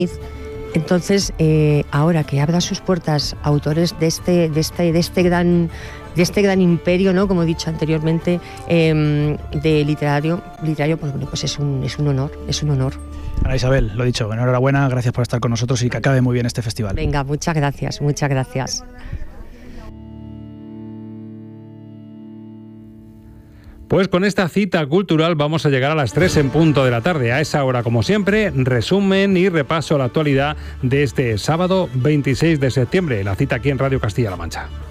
Entonces, ahora que abra sus puertas autores de este gran imperio, ¿no? Como he dicho anteriormente, de literario, pues bueno, pues es un honor. Ana Isabel, lo dicho, enhorabuena, gracias por estar con nosotros y que acabe muy bien este festival. Venga, muchas gracias. Pues con esta cita cultural vamos a llegar a las 3 en punto de la tarde. A esa hora, como siempre, resumen y repaso a la actualidad de este sábado 26 de septiembre. La cita aquí en Radio Castilla-La Mancha.